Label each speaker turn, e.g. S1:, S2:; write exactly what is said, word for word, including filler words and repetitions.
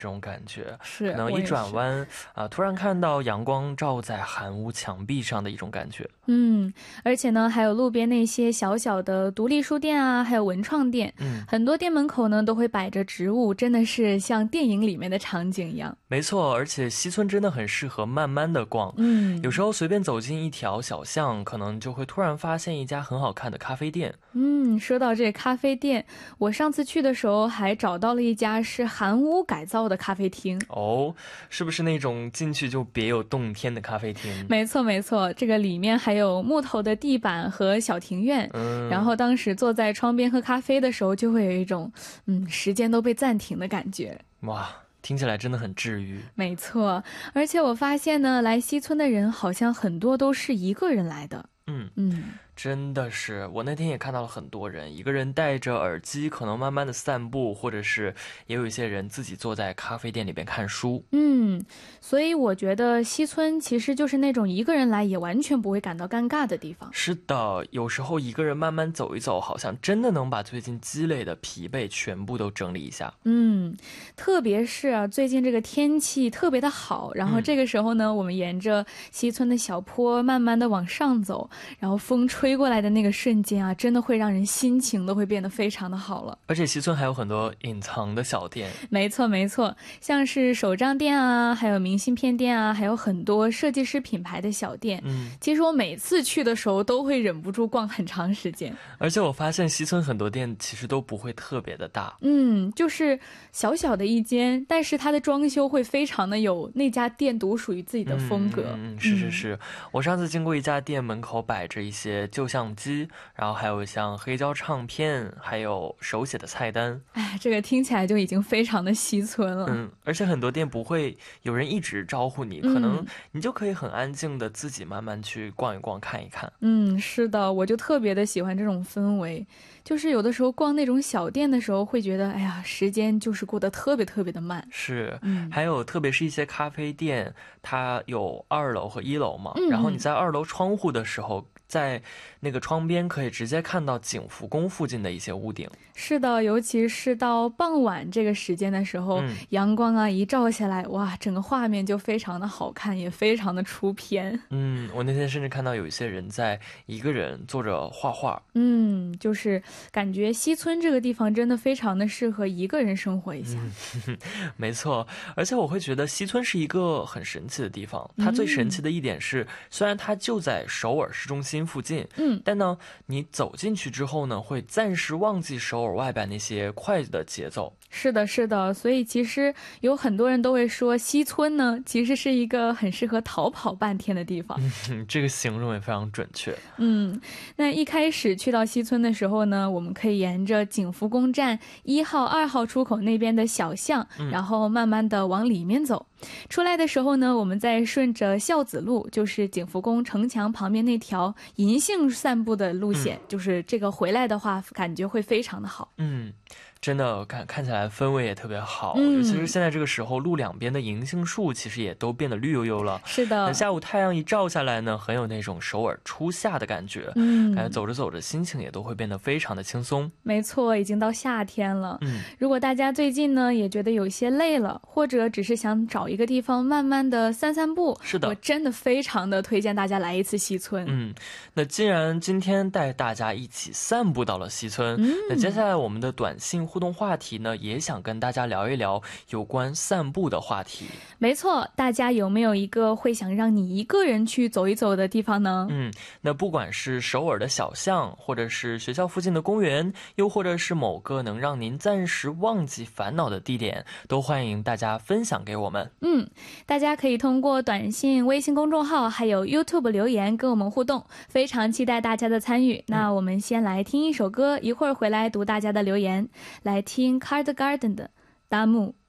S1: 这种感觉，
S2: 是，
S1: 可能一
S2: 我也是。
S1: 转弯啊、突然看到阳光照在寒屋墙壁上的一种感觉。
S2: 嗯，而且呢，还有路边那些小小的独立书店啊，还有文创店，
S1: 嗯，
S2: 很多店门口呢都会摆着植物，真的是像电影里面的场景一样。
S1: 没错，而且西村真的很适合慢慢的逛。
S2: 嗯，
S1: 有时候随便走进一条小巷，可能就会突然发现一家很好看的咖啡店。
S2: 嗯，说到这咖啡店，我上次去的时候还找到了一家是韩屋改造的咖啡厅。
S1: 哦，是不是那种进去就别有洞天的咖啡厅？
S2: 没错没错，这个里面还有木头的地板和小庭院，
S1: 嗯，
S2: 然后当时坐在窗边喝咖啡的时候，就会有一种嗯时间都被暂停的感觉。
S1: 哇，听起来真的很治愈。
S2: 没错，而且我发现呢，来西村的人好像很多都是一个人来的。
S1: 嗯
S2: 嗯，
S1: 真的是，我那天也看到了很多人，一个人戴着耳机，可能慢慢的散步，或者是也有一些人自己坐在咖啡店里边看书。
S2: 嗯，所以我觉得西村其实就是那种一个人来也完全不会感到尴尬的地方。
S1: 是的，有时候一个人慢慢走一走，好像真的能把最近积累的疲惫全部都整理一下。
S2: 嗯，特别是啊，最近这个天气特别的好，然后这个时候呢，我们沿着西村的小坡慢慢的往上走，然后风吹过来的那个瞬间啊，真的会让人心情都会变得非常的好了。
S1: 而且西村还有很多隐藏的小店。
S2: 没错没错，像是手账店啊，还有明信片店啊，还有很多设计师品牌的小店。
S1: 嗯，
S2: 其实我每次去的时候都会忍不住逛很长时间。
S1: 而且我发现西村很多店其实都不会特别的大。
S2: 嗯，就是小小的一间，但是它的装修会非常的有那家店独属于自己的风格。
S1: 嗯，是是是、嗯、我上次经过一家店，门口摆着一些旧相机，然后还有像黑胶唱片，还有手写的菜单。
S2: 哎，这个听起来就已经非常的西村了。
S1: 嗯，而且很多店不会有人一直招呼你，可能你就可以很安静的自己慢慢去逛一逛看一看。
S2: 嗯，是的，我就特别的喜欢这种氛围，就是有的时候逛那种小店的时候会觉得，哎呀，时间就是过得特别特别的慢。
S1: 是、
S2: 嗯、
S1: 还有特别是一些咖啡店，它有二楼和一楼嘛、
S2: 嗯、
S1: 然后你在二楼窗户的时候，在那个窗边可以直接看到景福宫附近的一些屋顶。
S2: 是的，尤其是到傍晚这个时间的时候、嗯、阳光啊一照下来，哇，整个画面就非常的好看，也非常的出片。
S1: 嗯，我那天甚至看到有一些人在一个人坐着画画。
S2: 嗯，就是感觉西村这个地方真的非常的适合一个人生活一下。
S1: 嗯、没错，而且我会觉得西村是一个很神奇的地方。它最神奇的一点是、嗯、虽然它就在首尔市中心附近，
S2: 嗯，
S1: 但呢你走进去之后呢，会暂时忘记首尔外边那些快的节奏。
S2: 是的是的，所以其实有很多人都会说西村呢其实是一个很适合逃跑半天的地方。
S1: 嗯，这个形容也非常准确。
S2: 嗯，那一开始去到西村的时候呢，我们可以沿着景福宫站一号二号出口那边的小巷、嗯、然后慢慢的往里面走。出来的时候呢，我们再顺着孝子路，就是景福宫城墙旁边那条银杏散步的路线、嗯、就是这个回来的话感觉会非常的好。
S1: 嗯，真的看看起来氛围也特别好、
S2: 嗯、
S1: 尤其是现在这个时候，路两边的银杏树其实也都变得绿油油了。
S2: 是的，
S1: 那下午太阳一照下来呢，很有那种首尔初夏的感觉。
S2: 嗯，
S1: 感觉走着走着心情也都会变得非常的轻松。
S2: 没错，已经到夏天了。
S1: 嗯，
S2: 如果大家最近呢也觉得有些累了，或者只是想找一个地方慢慢的散散步，
S1: 是的，
S2: 我真的非常的推荐大家来一次西村。
S1: 嗯，那既然今天带大家一起散步到了西村、嗯、那接下来我们的短信互动话题呢，也想跟大家聊一聊有关散步的话题。
S2: 没错，大家有没有一个会想让你一个人去走一走的地方呢？
S1: 嗯，那不管是首尔的小巷，或者是学校附近的公园，又或者是某个能让您暂时忘记烦恼的地点，都欢迎大家分享给我们。
S2: 嗯，大家可以通过短信、微信公众号还有 YouTube 留言跟我们互动，非常期待大家的参与。那我们先来听一首歌，一会儿回来读大家的留言。来听 Card Garden 的大木。